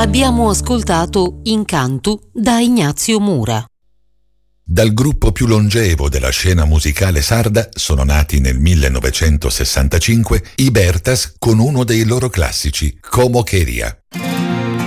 Abbiamo ascoltato Incantu da Ignazio Mura. Dal gruppo più longevo della scena musicale sarda sono nati nel 1965 i Bertas con uno dei loro classici, Como Queria.